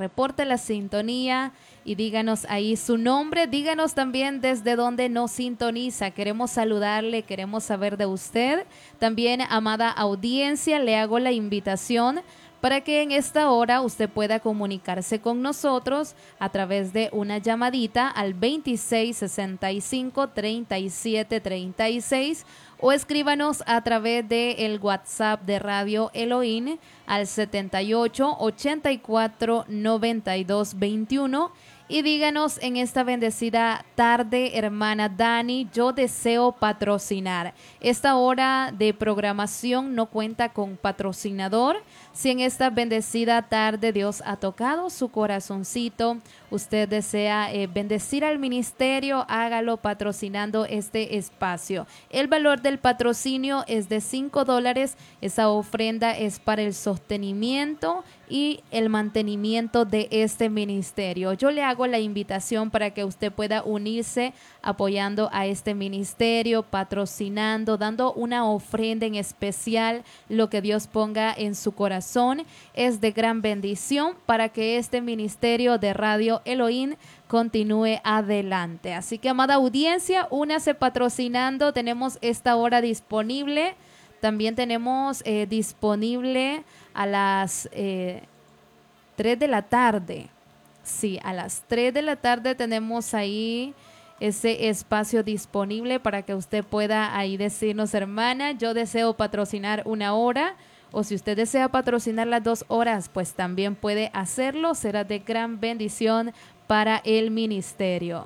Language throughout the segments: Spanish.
reporte la sintonía y díganos ahí su nombre, díganos también desde dónde nos sintoniza. Queremos saludarle, queremos saber de usted. También, amada audiencia, le hago la invitación para que en esta hora usted pueda comunicarse con nosotros a través de una llamadita al 2665-3736 o escríbanos a través del WhatsApp de Radio Elohim al 78-84-92-21 y díganos en esta bendecida tarde, hermana Dani, yo deseo patrocinar. Esta hora de programación no cuenta con patrocinador. Si en esta bendecida tarde Dios ha tocado su corazoncito, usted desea bendecir al ministerio, hágalo patrocinando este espacio. El valor del patrocinio es de $5. Esa ofrenda es para el sostenimiento y el mantenimiento de este ministerio. Yo le hago la invitación para que usted pueda unirse apoyando a este ministerio, patrocinando, dando una ofrenda en especial. Lo que Dios ponga en su corazón es de gran bendición para que este ministerio de Radio Elohim continúe adelante. Así que, amada audiencia, únase patrocinando. Tenemos esta hora disponible. También tenemos disponible a las 3 de la tarde. Sí, a las 3 de la tarde tenemos ahí ese espacio disponible para que usted pueda ahí decirnos, hermana, yo deseo patrocinar 1 hora. O si usted desea patrocinar las 2 horas, pues también puede hacerlo. Será de gran bendición para el ministerio.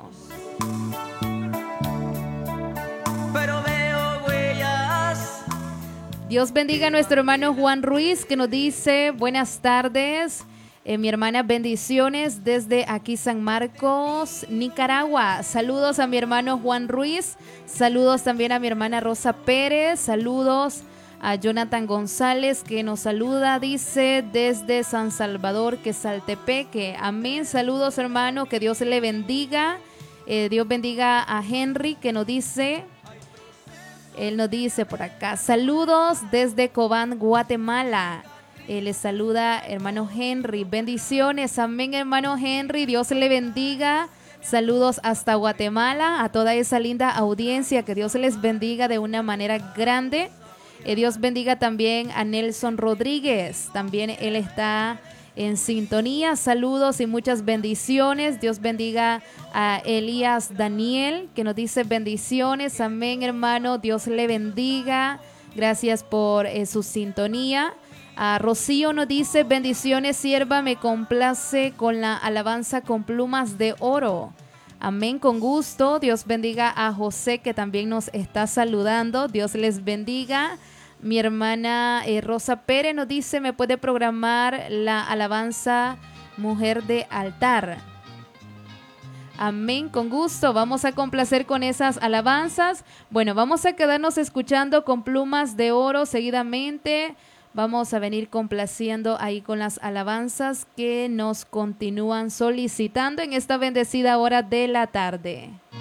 Pero veo huellas. Dios bendiga a nuestro hermano Juan Ruiz, que nos dice, buenas tardes. Mi hermana, bendiciones desde aquí San Marcos, Nicaragua. Saludos a mi hermano Juan Ruiz. Saludos también a mi hermana Rosa Pérez. Saludos a Jonathan González, que nos saluda, dice, desde San Salvador, Quesaltepeque. Amén. Saludos, hermano, que Dios le bendiga. Dios bendiga a Henry, que nos dice, él nos dice por acá, saludos desde Cobán, Guatemala. Les saluda hermano Henry. Bendiciones. Amén, hermano Henry. Dios le bendiga. Saludos hasta Guatemala, a toda esa linda audiencia. Que Dios les bendiga de una manera grande. Dios bendiga también a Nelson Rodríguez. También él está en sintonía. Saludos y muchas bendiciones. Dios bendiga a Elías Daniel, que nos dice bendiciones. Amén, hermano. Dios le bendiga. Gracias por su sintonía. A Rocío nos dice, bendiciones, sierva, me complace con la alabanza con plumas de oro. Amén, con gusto. Dios bendiga a José, que también nos está saludando. Dios les bendiga. Mi hermana Rosa Pérez nos dice, me puede programar la alabanza Mujer de Altar. Amén, con gusto. Vamos a complacer con esas alabanzas. Bueno, vamos a quedarnos escuchando con plumas de oro seguidamente. Vamos a venir complaciendo ahí con las alabanzas que nos continúan solicitando en esta bendecida hora de la tarde.